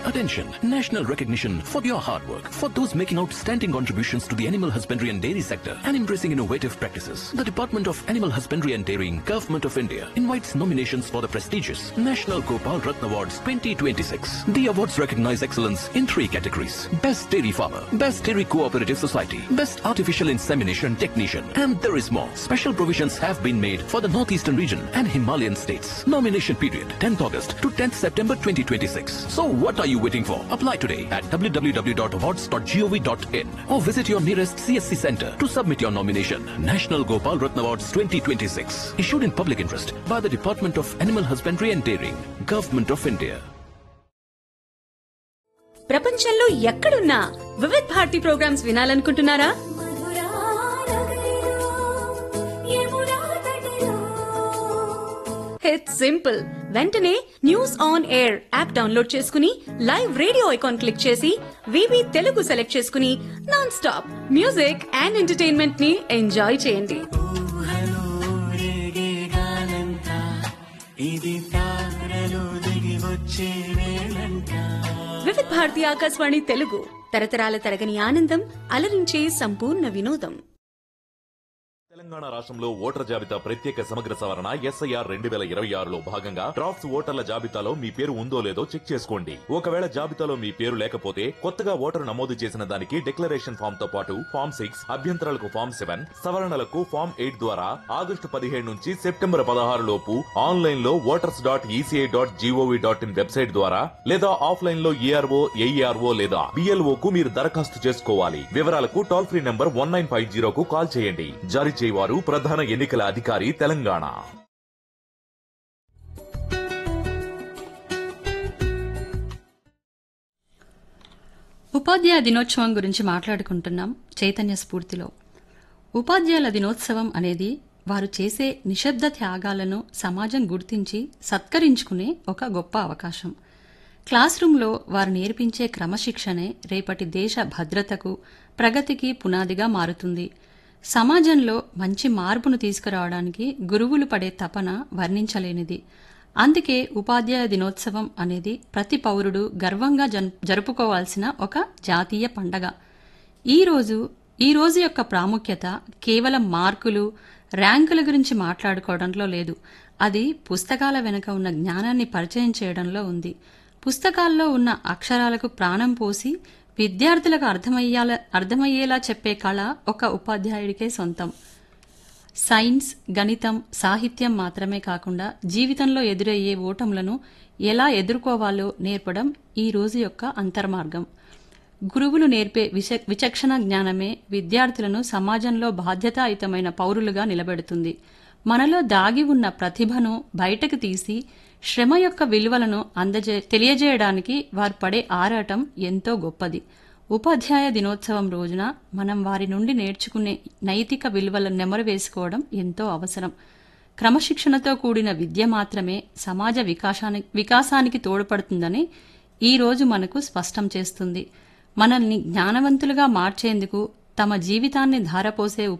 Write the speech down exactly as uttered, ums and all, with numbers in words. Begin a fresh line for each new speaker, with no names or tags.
Attention, national recognition for your hard work. For those making outstanding contributions to the animal husbandry and dairy sector and embracing innovative practices, the Department of Animal Husbandry and Dairying, Government of India invites nominations for the prestigious National Gopal Ratna Awards twenty twenty-six. The awards recognize excellence in three categories: Best Dairy Farmer, Best Dairy Cooperative Society, Best Artificial Insemination Technician, and there is more. Special provisions have been made for the Northeastern region and Himalayan states. Nomination period tenth August to tenth September twenty twenty-six. So what are you waiting for? Apply today at w w w dot awards dot gov dot in or visit your nearest C S C center to submit your nomination. National Gopal Ratna Awards twenty twenty-six. Issued in public interest by the Department of Animal Husbandry and Dairying, Government of India.
ప్రపంచంలో ఎక్కడున్నా Vividh Bharati programmes వినాలనుకుంటున్నారా? It's simple. వెంటనే news on air app download చేసుకుని live radio icon click చేసి వివి Telugu select చేసుకుని non stop music and entertainment ని enjoy చేయండి. వివిధ్ భారతి ఆకాశవాణి తెలుగు, తరతరాల తరగని ఆనందం, అలరించే సంపూర్ణ వినోదం.
తెలంగాణ రాష్ట్రంలో ఓటర్ జాబితా ప్రత్యేక సమగ్ర సవరణ ఎస్ఐఆర్ రెండు వేల ఇరవై ఆరులో భాగంగా డ్రాఫ్ట్స్ ఓటర్ల జాబితాలో మీ పేరు ఉందో లేదో చెక్ చేసుకోండి. ఒకవేళ జాబితాలో మీ పేరు లేకపోతే కొత్తగా ఓటరు నమోదు చేసిన దానికి డిక్లరేషన్ ఫామ్ తో పాటు ఫామ్ సిక్స్, అభ్యంతరాలకు ఫామ్ సెవెన్, సవరణలకు ఫామ్ ఎయిట్ ద్వారా ఆగస్టు పదిహేడు నుంచి సెప్టెంబర్ పదహారు లోపు ఆన్లైన్ లో voters dot ECI dot GOV dot in website ద్వారా లేదా ఆఫ్లైన్ లో ఈఆర్ఓ, ఏఈఆర్ఓ లేదా బిఎల్ఓ కు మీరు దరఖాస్తు చేసుకోవాలి. వివరాలకు toll free number one nine five జీరోకు call చేయండి. జారీ వారు ప్రధాన ఎన్నికల అధికారి తెలంగాణ.
ఉపాధ్యాయ దినోత్సవం గురించి మాట్లాడుకుంటున్నాం చైతన్య స్ఫూర్తిలో. ఉపాధ్యాయుల దినోత్సవం అనేది వారు చేసే నిశ్శబ్ద త్యాగాలను సమాజం గుర్తించి సత్కరించుకునే ఒక గొప్ప అవకాశం. క్లాస్ రూంలో వారు నేర్పించే క్రమశిక్షణే రేపటి దేశ భద్రతకు, ప్రగతికి పునాదిగా మారుతుంది. సమాజంలో మంచి మార్పును తీసుకురావడానికి గురువులు పడే తపన వర్ణించలేనిది. అందుకే ఉపాధ్యాయ దినోత్సవం అనేది ప్రతి పౌరుడు గర్వంగా జరుపుకోవాల్సిన ఒక జాతీయ పండగ. ఈరోజు ఈ రోజు యొక్క ప్రాముఖ్యత కేవలం మార్కులు, ర్యాంకుల గురించి మాట్లాడుకోవడంలో లేదు. అది పుస్తకాల వెనుక ఉన్న జ్ఞానాన్ని పరిచయం చేయడంలో ఉంది. పుస్తకాల్లో ఉన్న అక్షరాలకు ప్రాణం పోసి విద్యార్థులకు అర్థమయ్యేలా అర్థమయ్యేలా చెప్పే కళ ఒక ఉపాధ్యాయుడికే సొంతం. సైన్స్, గణితం, సాహిత్యం మాత్రమే కాకుండా జీవితంలో ఎదురయ్యే ఓటములను ఎలా ఎదుర్కోవాలో నేర్పడం ఈ రోజు యొక్క అంతర్మార్గం. గురువులు నేర్పే విచ విచక్షణ జ్ఞానమే విద్యార్థులను సమాజంలో బాధ్యతాయుతమైన పౌరులుగా నిలబెడుతుంది. మనలో దాగి ఉన్న ప్రతిభను బయటకు తీసి శ్రమ యొక్క విలువలను అందజే తెలియజేయడానికి వారు పడే ఆరాటం ఎంతో గొప్పది. ఉపాధ్యాయ దినోత్సవం రోజున మనం వారి నుండి నేర్చుకునే నైతిక విలువలను నెమరు వేసుకోవడం ఎంతో అవసరం. క్రమశిక్షణతో కూడిన విద్య మాత్రమే సమాజ వికాసానికి వికాసానికి తోడ్పడుతుందని ఈ రోజు మనకు స్పష్టం చేస్తుంది. మనల్ని జ్ఞానవంతులుగా మార్చేందుకు తమ జీవితాన్ని ధారపోసే